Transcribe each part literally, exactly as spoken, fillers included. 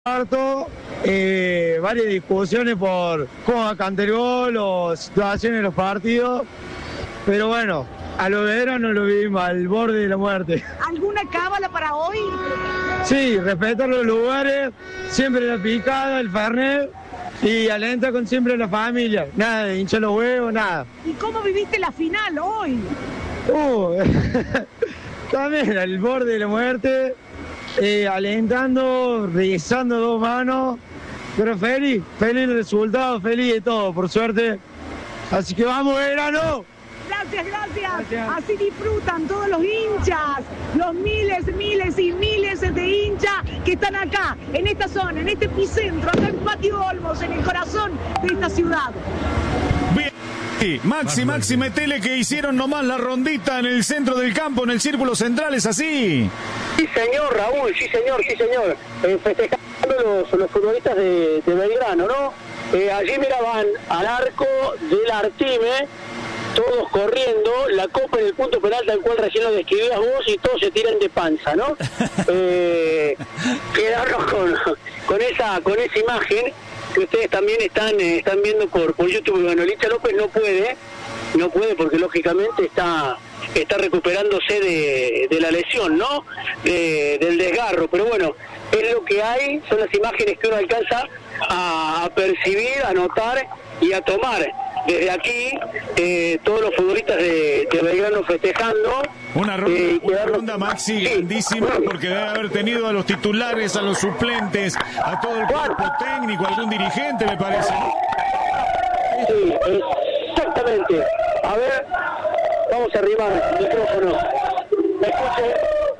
Harto, eh, varias discusiones por cómo va a cantar el gol o situaciones de los partidos, pero bueno, a lo verano lo vimos al borde de la muerte. ¿Alguna cábala para hoy? Sí, respetar los lugares, siempre la picada, el fernet y alenta con siempre la familia, nada de hinchar los huevos, nada. ¿Y cómo viviste la final hoy? Uh, también al borde de la muerte. Eh, alentando, rezando dos manos, pero feliz, feliz del resultado, feliz de todo, por suerte. Así que vamos, verano. Gracias, gracias, gracias. Así disfrutan todos los hinchas, los miles, miles y miles de hinchas que están acá, en esta zona, en este epicentro, acá en Patio Olmos, en el corazón de esta ciudad. Bien. Maxi, Maxi, metele que hicieron nomás la rondita en el centro del campo, en el círculo central, ¿es así? Sí, señor, Raúl, sí, señor, sí, señor. Eh, festejando los, los futbolistas de, de Belgrano, ¿no? Eh, allí miraban al arco del Artime, todos corriendo, la copa en el punto penal tal cual recién lo describías vos y todos se tiran de panza, ¿no? Eh, quedarnos con, con, esa, con esa imagen que ustedes también están eh, están viendo por, por YouTube. Bueno, Licha López no puede, no puede porque lógicamente está está recuperándose de, de la lesión, ¿no? De, del desgarro, pero bueno, es lo que hay, son las imágenes que uno alcanza a, a percibir, a notar y a tomar. Desde aquí, eh, todos los futbolistas de, de Belgrano festejando. Una ronda, eh, una ronda Maxi, sí, grandísima, porque debe haber tenido a los titulares, a los suplentes, a todo el cuerpo técnico, algún dirigente, me parece. Sí, exactamente. A ver, vamos a arrimar el micrófono. ¿Me escuche?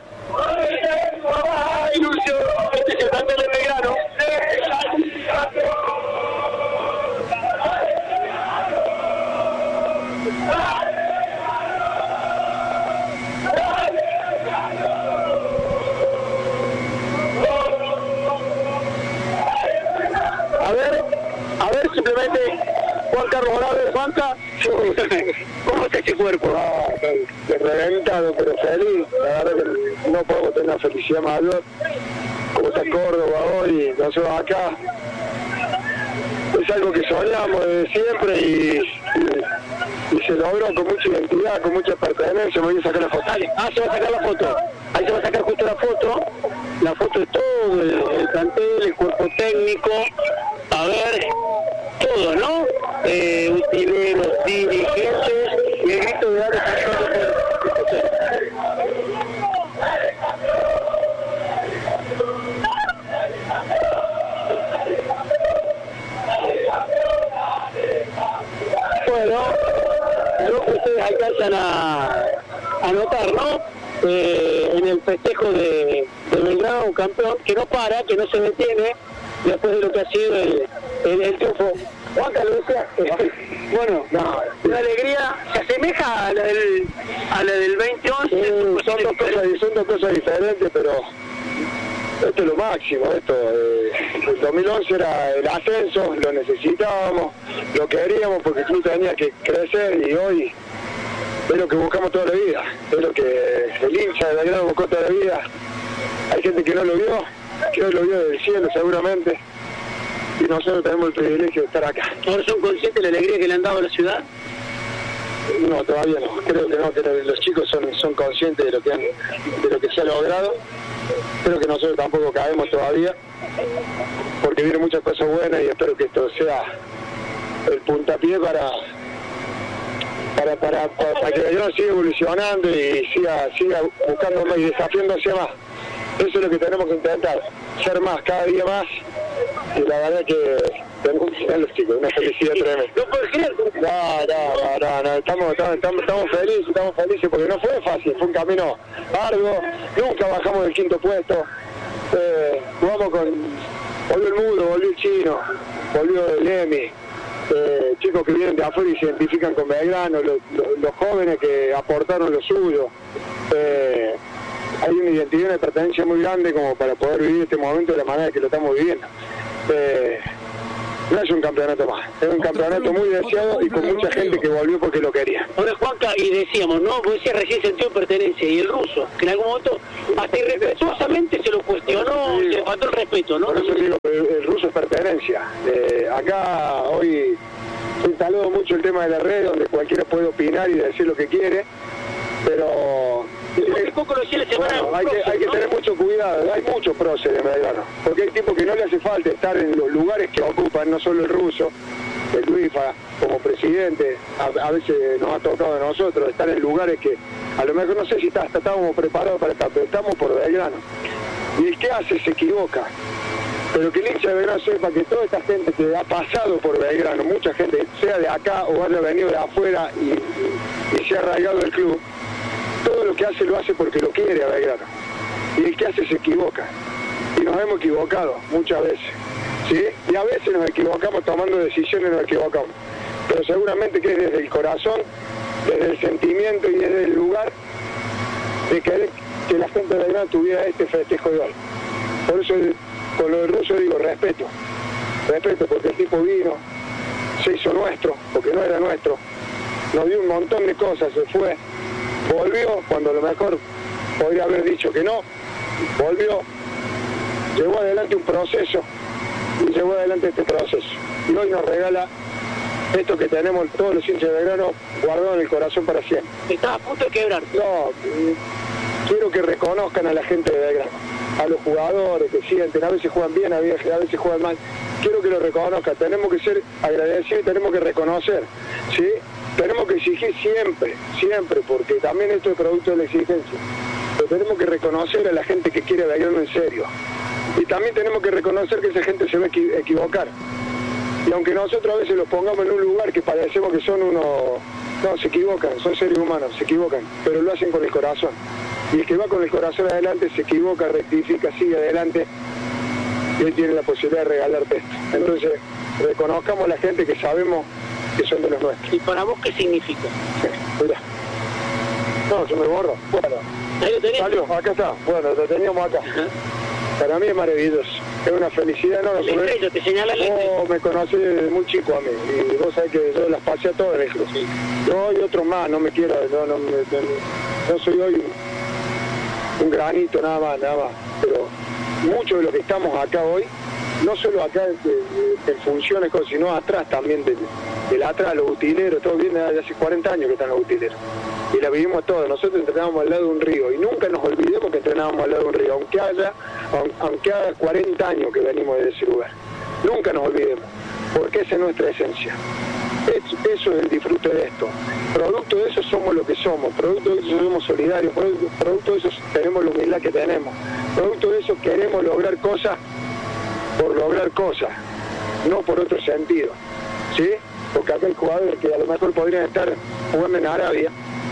Lucio, este es el plantel de Belgrano. A ver, a ver, simplemente, Juan Carlos Morales, Juanca, ¿cómo está este cuerpo? Ah, reventado, pero feliz. La verdad que no podemos tener una felicidad mayor. Como está Córdoba hoy, nosotros acá. Es algo que soñamos desde siempre y, y, y se logró con mucha identidad, con mucha pertenencia. Me voy a sacar la foto. Dale, ah, se va a sacar la foto. Ahí se va a sacar justo la foto. La foto de todo el, el plantel, el cuerpo técnico. A ver, todo, ¿no? Eh, utileros, dirigentes y el grito de Alex. Bueno, lo que ustedes alcanzan a, a notar, ¿no? Eh, en el festejo de, de Belgrano, un campeón que no para, que no se detiene después de lo que ha sido el, el, el triunfo. Juanca, lo decía, bueno, no, la alegría se asemeja a la del, a la del veinte once. Eh, son, dos cosas, son dos cosas diferentes, pero esto es lo máximo. Esto, eh, el dos mil once era el ascenso, lo necesitábamos, lo queríamos porque el club tenía que crecer y hoy es lo que buscamos toda la vida, es lo que el hincha de Belgrano buscó toda la vida. Hay gente que no lo vio, que hoy lo vio del cielo seguramente, y nosotros tenemos el privilegio de estar acá. ¿Ahora son conscientes de la alegría que le han dado a la ciudad? No, todavía no, creo que no, que los chicos son, son conscientes de lo que han, de lo que se ha logrado. Creo que nosotros tampoco caemos todavía, porque vienen muchas cosas buenas y espero que esto sea el puntapié para para para, para, para que Belgrano siga evolucionando y siga, siga buscando más y desafiándose más. Eso es lo que tenemos que intentar, ser más, cada día más, y la verdad que tenemos que ser los chicos, una felicidad tremenda. No puedo creer. No, no, no, no, estamos, estamos, estamos felices, estamos felices porque no fue fácil, fue un camino largo, nunca bajamos del quinto puesto, eh, jugamos con, volvió el Mudo, volvió el Chino, volvió el Emi, eh, chicos que vienen de afuera y se identifican con Belgrano, los, los, los jóvenes que aportaron lo suyo, eh, hay una identidad de pertenencia muy grande como para poder vivir este momento de la manera que lo estamos viviendo. Eh, no es un campeonato más, es un campeonato muy deseado y con mucha gente que volvió porque lo quería. Ahora, Juanca, y decíamos, ¿no? Vos decías recién sentido de pertenencia, y el ruso, que en algún momento hasta irrespetuosamente se lo cuestionó, sí, se le faltó el respeto, ¿no? Por eso digo, el, el ruso es pertenencia. Eh, acá hoy se instaló mucho el tema de la red, donde cualquiera puede opinar y decir lo que quiere, pero... Porque poco lo decía la semana, bueno, hay, prócer, que, hay que ¿no? tener mucho cuidado, hay muchos próceres en Belgrano, porque hay tipos que no le hace falta estar en los lugares que ocupan, no solo el ruso, el Luifa como presidente, a, a veces nos ha tocado a nosotros estar en lugares que a lo mejor no sé si está, hasta estábamos preparados para estar, pero estamos por Belgrano. Y el que hace se equivoca, pero que el hincha de Belgrano sepa que toda esta gente que ha pasado por Belgrano, mucha gente, sea de acá o haya venido de afuera y, y, y se ha arraigado el club, todo lo que hace lo hace porque lo quiere a Belgrano. Y el que hace se equivoca. Y nos hemos equivocado muchas veces. ¿Sí? Y a veces nos equivocamos tomando decisiones, nos equivocamos. Pero seguramente que es desde el corazón, desde el sentimiento y desde el lugar de querer que la gente de Belgrano tuviera este festejo de hoy. Por eso con lo del ruso digo respeto. Respeto porque el tipo vino, se hizo nuestro, porque no era nuestro. Nos dio un montón de cosas, se fue. Volvió cuando a lo mejor podría haber dicho que no, volvió, llevó adelante un proceso y llevó adelante este proceso. Y hoy nos regala esto que tenemos todos los hinchas de Belgrano guardado en el corazón para siempre. Estaba a punto de quebrar. No, quiero que reconozcan a la gente de Belgrano, a los jugadores que sienten, a veces juegan bien, a veces, a veces juegan mal. Quiero que lo reconozcan, tenemos que ser agradecidos y tenemos que reconocer, ¿sí? Tenemos que exigir siempre, siempre, porque también esto es producto de la exigencia. Pero tenemos que reconocer a la gente que quiere Belgrano en serio. Y también tenemos que reconocer que esa gente se va a equivocar. Y aunque nosotros a veces los pongamos en un lugar que parecemos que son unos... No, se equivocan, son seres humanos, se equivocan, pero lo hacen con el corazón. Y el que va con el corazón adelante se equivoca, rectifica, sigue adelante, y él tiene la posibilidad de regalarte esto. Entonces, reconozcamos a la gente que sabemos que son de los nuestros. ¿Y para vos qué significa? Sí, mira. No, yo me borro. Bueno, ahí lo tenés. Salió, acá está. Bueno, lo teníamos acá. Uh-huh. Para mí es maravilloso. Es una felicidad. No, el estrella, te señala el estrella. No, me conocí desde muy chico a mí. Y vos sabés que yo las pasé a todas en el club. Sí. Yo y otros más, no me quiero, no, no, me, no, no soy hoy un, un granito, nada más, nada más. Pero muchos de los que estamos acá hoy, no solo acá en funciones, sino atrás también, del, del atrás, los utileros, todos vienen hace cuarenta años que están los utileros. Y la vivimos todos. Nosotros entrenábamos al lado de un río y nunca nos olvidemos que entrenábamos al lado de un río, aunque haya, aunque haga cuarenta años que venimos de ese lugar. Nunca nos olvidemos, porque esa es nuestra esencia. Es, eso es el disfrute de esto. Producto de eso somos lo que somos, producto de eso somos solidarios, producto de eso tenemos la humildad que tenemos, producto de eso queremos lograr cosas por lograr cosas, no por otro sentido, ¿sí? Porque acá hay jugadores que a lo mejor podrían estar jugando en Arabia,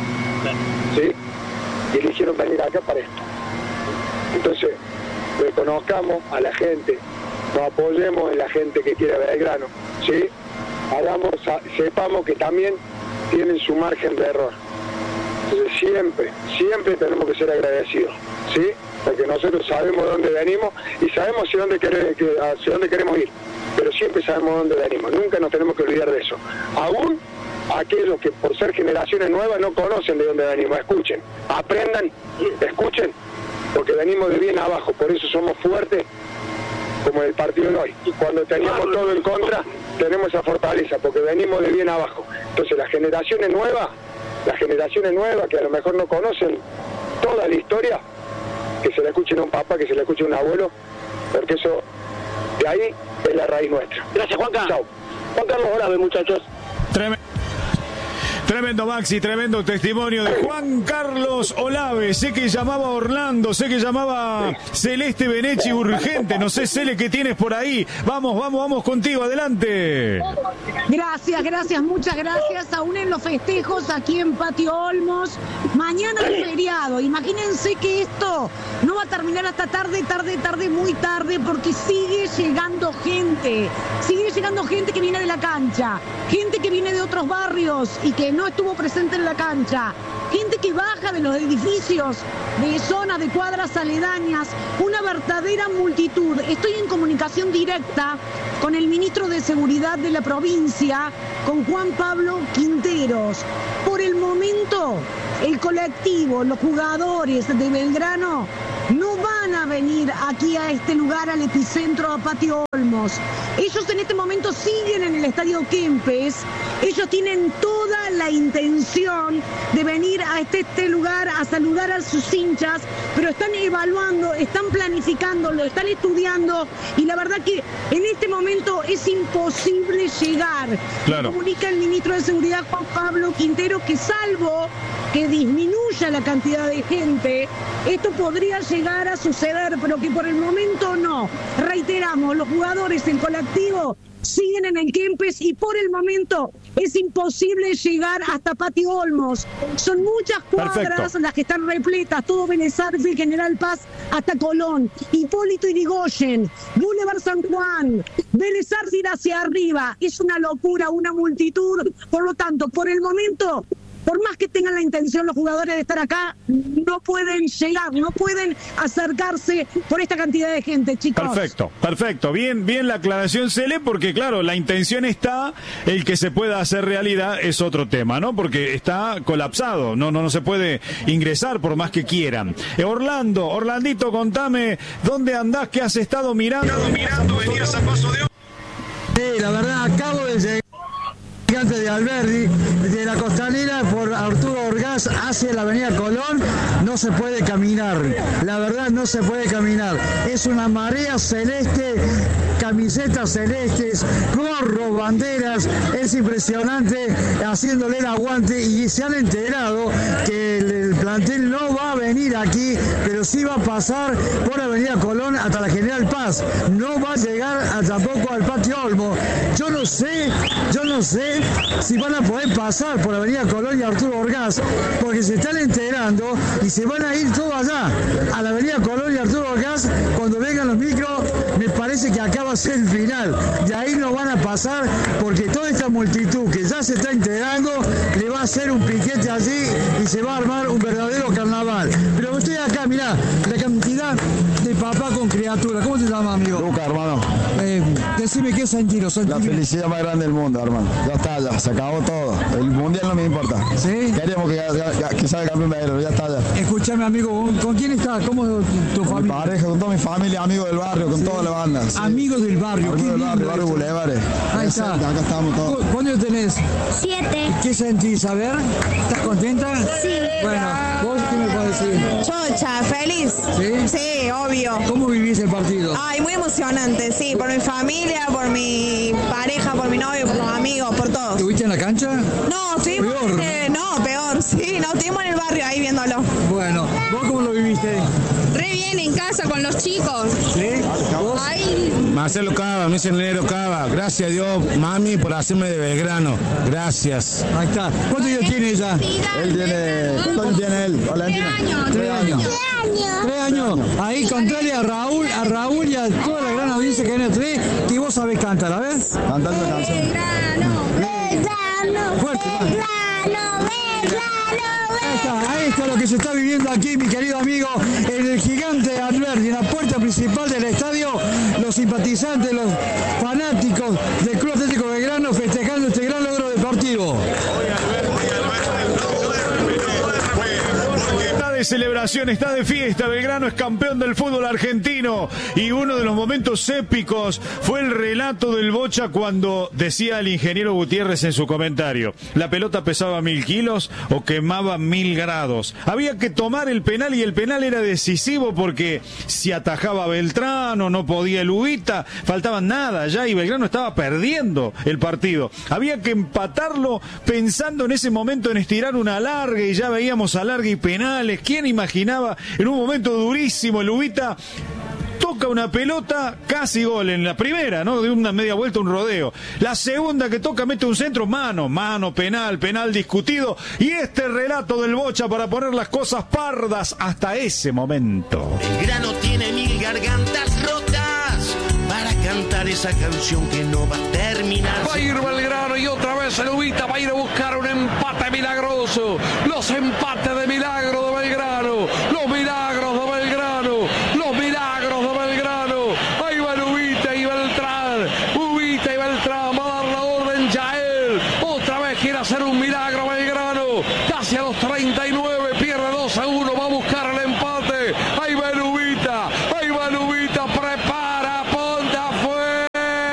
¿sí? Y eligieron venir acá para esto. Entonces, reconozcamos a la gente, nos apoyemos en la gente que quiere Belgrano, ¿sí? Hagamos, sepamos que también tienen su margen de error. Entonces, siempre, siempre tenemos que ser agradecidos, ¿sí? Porque nosotros sabemos de dónde venimos y sabemos hacia dónde, queremos, hacia dónde queremos ir, pero siempre sabemos dónde venimos, nunca nos tenemos que olvidar de eso. Aún aquellos que por ser generaciones nuevas no conocen de dónde venimos, escuchen, aprendan, escuchen, porque venimos de bien abajo, por eso somos fuertes como el partido de hoy. Y cuando teníamos todo en contra, tenemos esa fortaleza, porque venimos de bien abajo. Entonces las generaciones nuevas, las generaciones nuevas que a lo mejor no conocen toda la historia, que se la escuchen a un papá, que se la escuchen a un abuelo, porque eso, de ahí es la raíz nuestra. Gracias, Juanca. Chao. Juan Carlos Olave, muchachos. Tremendo. Tremendo, Maxi, tremendo testimonio de Juan Carlos Olave. Sé que llamaba Orlando, sé que llamaba Celeste Benechi urgente. No sé, Cele, ¿qué tienes por ahí? Vamos, vamos, vamos contigo, adelante. Gracias, gracias, muchas gracias. Aún en los festejos aquí en Patio Olmos. Mañana es feriado. Imagínense que esto no va a terminar hasta tarde, tarde, tarde, muy tarde, porque sigue llegando gente, sigue llegando gente que viene de la cancha, gente que viene de otros barrios y que no estuvo presente en la cancha, gente que baja de los edificios, de zonas, de cuadras aledañas, una verdadera multitud. Estoy en comunicación directa con el ministro de Seguridad de la provincia, con Juan Pablo Quinteros. Por el momento, el colectivo, los jugadores de Belgrano no van a venir aquí a este lugar, al epicentro, a Patio Olmos. Ellos en este momento siguen en el Estadio Kempes. Ellos tienen toda la intención de venir a este, este lugar a saludar a sus hinchas, pero están evaluando, están planificando, lo están estudiando, y la verdad que en este momento es imposible llegar. Claro. Comunica el ministro de Seguridad, Juan Pablo Quintero, que salvo que disminuya la cantidad de gente, esto podría llegar a suceder, pero que por el momento no. Reiteramos, los jugadores, el colectivo, siguen en el Kempes y por el momento es imposible llegar hasta Patio Olmos. Son muchas cuadras Perfecto. las que están repletas, todo Vélez Arfield, General Paz hasta Colón, Hipólito Yrigoyen, Boulevard San Juan, Vélez Arfield hacia arriba. Es una locura, una multitud. Por lo tanto, por el momento, por más que tengan la intención los jugadores de estar acá, no pueden llegar, no pueden acercarse por esta cantidad de gente, chicos. Perfecto, perfecto. Bien, bien la aclaración, Cele, porque claro, la intención está, el que se pueda hacer realidad es otro tema, ¿no? Porque está colapsado, no, no, no se puede ingresar por más que quieran. Eh, Orlando, Orlandito, contame, ¿dónde andás? ¿Qué has estado mirando? mirando venías a paso de... Sí, la verdad, acabo de llegar de Alberdi, de la Costanera por Arturo Orgaz hacia la avenida Colón. No se puede caminar, la verdad no se puede caminar. Es una marea celeste, camisetas celestes, gorros, banderas, es impresionante, haciéndole el aguante, y se han enterado que el, el plantel no va a venir aquí, pero sí va a pasar por avenida Colón hasta la General Paz, no va a llegar a, tampoco al Patio Olmo. Yo no sé, yo no sé si van a poder pasar por avenida Colón y Arturo Orgaz, porque se están enterando y se van a ir todos allá, a la avenida Colón y Arturo Orgaz. Cuando vengan los micros, me parece que acá va a ser el final, de ahí no van a pasar, porque toda esta multitud que ya se está enterando le va a hacer un piquete allí y se va a armar un verdadero carnaval. Pero estoy acá, mirá, la cantidad de papá con criatura. ¿Cómo te llamas, amigo? Luca, hermano. Eh, decime qué sentido. La felicidad más grande del mundo, hermano. Ya está, ya se acabó todo. El mundial no me importa. ¿Sí? Queríamos que, que, que salga campeón de Aero, ya está, ya. Escúchame, amigo, ¿con, con quién estás? ¿Cómo es tu Con mi familia? pareja, con toda mi familia, amigos del barrio, con Sí. toda la banda. Sí. Amigos del barrio. Amigos qué del lindo barrio, barrio eso. Bulevares. Ahí está. Acá estamos todos. ¿Cu- ¿Cuántos tenés? Siete. ¿Qué sentís? A ver, ¿estás contenta? Sí. Bueno, ¿vos qué me podés decir? Chocha, feliz. ¿Sí? Sí, obvio. ¿Cómo vivís el partido? Ay, muy emocionante, sí, por mi familia, por mi pareja, por mi novio, por los amigos, por todos. ¿Estuviste en la cancha? No, estuvimos, Peor. eh, no, peor, sí, no, estuvimos en el barrio ahí viéndolo. Bueno, ¿vos cómo lo viviste? Re bien en casa con los chicos. ¿Sí? ¿Vos? Ay, Marcelo Cava, Luis Enero Cava, gracias a Dios, mami, por hacerme de Belgrano, gracias. Ahí está. ¿Cuántos años tiene ella? Él tiene... ¿Cuántos años tiene él? Valentina. Tres años. Tres años. Ahí contale a Raúl, a Raúl y a toda la gran audiencia que viene tres, que vos sabés cantar, ¿a ver? Cantando la canción. Fuerte, va. Ahí está, ahí está lo que se está viviendo aquí, mi querido amigo, en el gigante Alberdi, en la puerta principal del estadio, los simpatizantes, los fanáticos del Club Atlético Belgrano festejando este gran logro deportivo. Está de celebración, está de fiesta. Belgrano es campeón del fútbol argentino, y uno de los momentos épicos fue el relato del Bocha cuando decía el ingeniero Gutiérrez en su comentario: la pelota pesaba mil kilos o quemaba mil grados. Había que tomar el penal, y el penal era decisivo porque si atajaba Beltrán o no podía el Ubita, faltaban nada ya y Belgrano estaba perdiendo el partido. Había que empatarlo pensando en ese momento en estirar una larga, y ya veíamos alargue y penales. ¿Quién imaginaba en un momento durísimo el Ubita toca una pelota, casi gol en la primera, ¿no? De una media vuelta, un rodeo. La segunda que toca, mete un centro, mano, mano, penal, penal discutido. Y este relato del Bocha para poner las cosas pardas hasta ese momento. Belgrano tiene mil gargantas rotas para cantar. cantar esa canción que no va a terminar. Va a ir Belgrano y otra vez el Ubita va a ir a buscar un empate milagroso. Los empates de milagro de Belgrano. Los milagros de Belgrano. Los milagros de Belgrano. Ahí va el Ubita y Beltrán. Ubita y Beltrán. Va a dar la orden Yael. Otra vez quiere hacer un milagro Belgrano. Casi a los treinta y nueve. Pierde dos a uno. Va a buscar el empate. Ahí va el Ubita. Ahí va el Ubita. Prepara. Ponte afuera.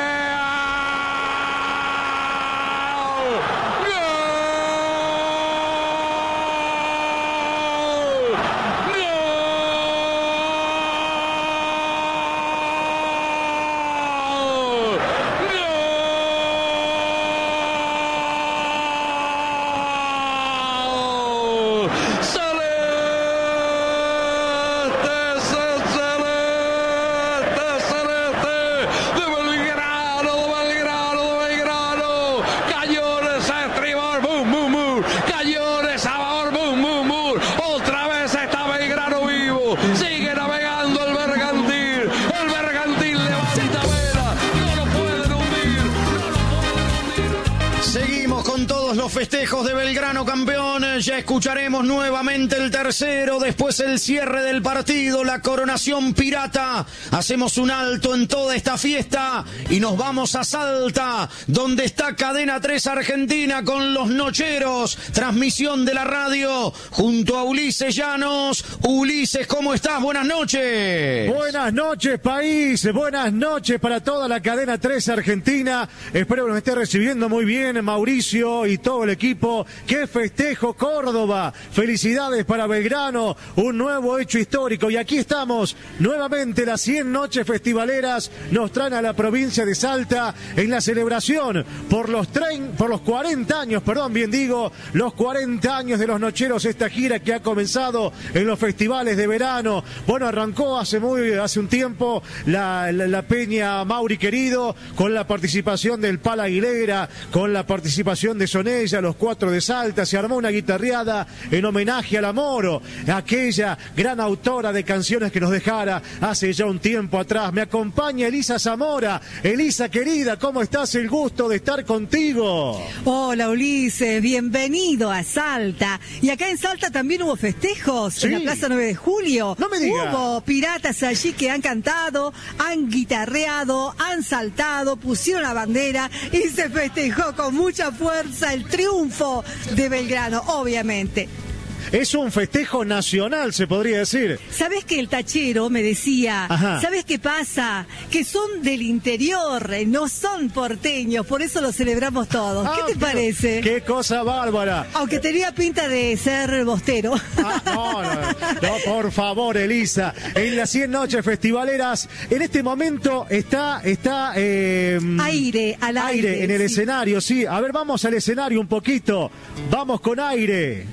Festejos de Belgrano campeón, ya escucharemos nuevamente el tercero, después el cierre del partido, la coronación pirata. Hacemos un alto en toda esta fiesta y nos vamos a Salta, donde está Cadena tres Argentina con los Nocheros, transmisión de la radio junto a Ulises Llanos. Ulises, ¿cómo estás? Buenas noches. Buenas noches, país, buenas noches para toda la Cadena tres Argentina. Espero que nos esté recibiendo muy bien Mauricio y todo el equipo. ¡Qué festejo, Córdoba! Felicidades para Belgrano, un nuevo hecho histórico. Y aquí estamos, nuevamente las cien noches festivaleras nos traen a la provincia de Salta en la celebración por los, trein, por los cuarenta años, perdón, bien digo, los cuarenta años de los Nocheros, esta gira que ha comenzado en los festivales de verano. Bueno, arrancó hace muy hace un tiempo la, la, la Peña Mauri Querido, con la participación del Pala Aguilera, con la participación de Sonella, los cuatro de Salta. Se armó una guitarreada en homenaje a la Moro, aquella gran autora de canciones que nos dejara hace ya un tiempo atrás. Me acompaña Elisa Zamora. Elisa, querida, ¿cómo estás? El gusto de estar contigo. Hola, Ulises, bienvenido a Salta. Y acá en Salta también hubo festejos, sí, en la Plaza nueve de julio. No me digas. Hubo piratas allí que han cantado, han guitarreado, han saltado, pusieron la bandera y se festejó con mucha fuerza el triunfo de Belgrano, obviamente. Es un festejo nacional, se podría decir. ¿Sabés que el tachero me decía? Ajá. ¿Sabés qué pasa? Que son del interior, no son porteños, por eso lo celebramos todos. Ah, ¿qué te parece? ¡Qué cosa bárbara! Aunque tenía pinta de ser bostero. Ah, no, no, no, por favor, Elisa. En las cien noches festivaleras, en este momento está... está eh, aire, al aire. Aire en el sí. escenario, sí. A ver, vamos al escenario un poquito. Vamos con aire.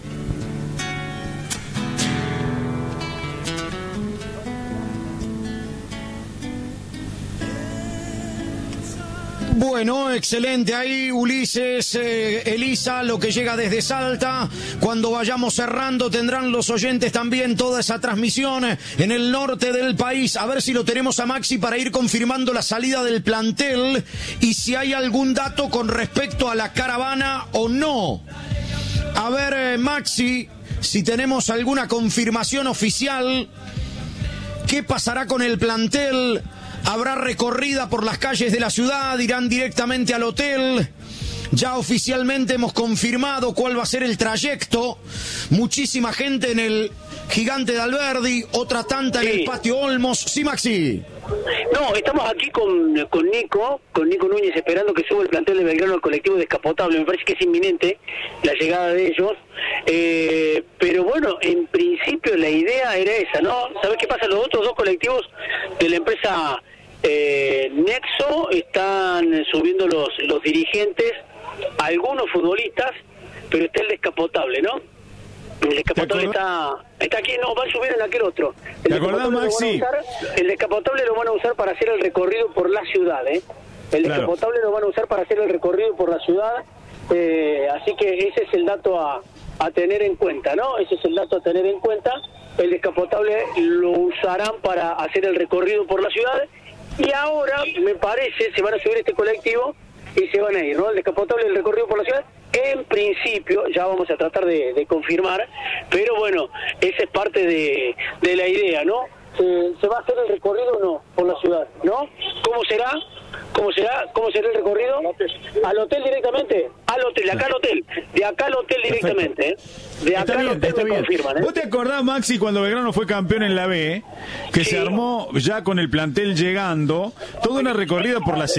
Bueno, excelente ahí, Ulises, eh, Elisa, lo que llega desde Salta. Cuando vayamos cerrando tendrán los oyentes también toda esa transmisión en el norte del país. A ver si lo tenemos a Maxi para ir confirmando la salida del plantel y si hay algún dato con respecto a la caravana o no. A ver, eh, Maxi, si tenemos alguna confirmación oficial. ¿Qué pasará con el plantel? ¿Habrá recorrida por las calles de la ciudad? ¿Irán directamente al hotel? Ya oficialmente hemos confirmado cuál va a ser el trayecto. Muchísima gente en el Gigante de Alberdi, otra tanta en sí. el Patio Olmos. Sí, Maxi. No, estamos aquí con, con Nico, con Nico Núñez, esperando que suba el plantel de Belgrano al colectivo Descapotable. Me parece que es inminente la llegada de ellos. Eh, pero bueno, en principio la idea era esa, ¿no? ¿Sabés qué pasa? Los otros dos colectivos de la empresa eh, Nexo están subiendo los, los dirigentes, algunos futbolistas, pero está el Descapotable, ¿no? El descapotable está está aquí, no, va a subir en aquel otro. El ¿Te acordás, Maxi? Usar, el descapotable lo van a usar para hacer el recorrido por la ciudad, ¿eh? El claro. descapotable lo van a usar para hacer el recorrido por la ciudad, eh, así que ese es el dato a, a tener en cuenta, ¿no? Ese es el dato a tener en cuenta. El descapotable lo usarán para hacer el recorrido por la ciudad Y ahora, me parece, se van a subir este colectivo y se van a ir, ¿no? El descapotable del recorrido por la ciudad, en principio, ya vamos a tratar de, de confirmar, pero bueno, esa es parte de, de la idea, ¿no? Se, se va a hacer el recorrido o no por la ciudad, ¿no? ¿Cómo será? ¿Cómo será? ¿Cómo será el recorrido? ¿Al hotel directamente? Al hotel, de acá al hotel. De acá al hotel directamente, ¿eh? De acá al hotel me confirman, ¿eh? ¿Vos te acordás, Maxi, cuando Belgrano fue campeón en la B, que sí. se armó ya con el plantel llegando, toda una recorrida por la